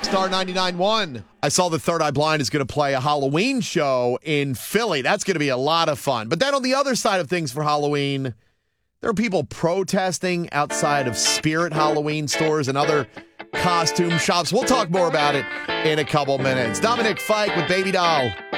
Star 99.1. I saw the Third Eye Blind is going to play a Halloween show in Philly. That's going to be a lot of fun. But then on the other side of things for Halloween, there are people protesting outside of Spirit Halloween stores and other costume shops. We'll talk more about it in a couple minutes. Dominic Fike with Baby Doll.